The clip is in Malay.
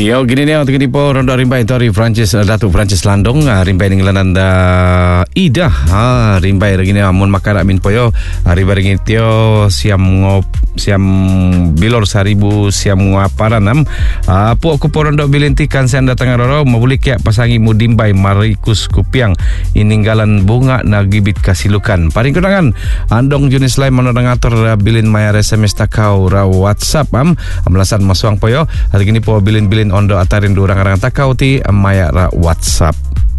Yo, gini ni untuk po rondo rimbai tori Francis Datuk Francis Landong rimbai dengan anda Ida rimbai regini amun makara min poyo rimbai regini tio siam bilor saribu siam ngaparanam pu aku po rondo bilintikan saya datang roro mabulik ya pasangi mudimbai marikus kupiang ininggalan bunga nagibit kasilukan paring kunangan andong jenis lain menongator bilin mayar SMS takau ra WhatsApp amlasan masuang poyo hari gini po bilin ondo atarin durang-arang takau ti maya ra WhatsApp.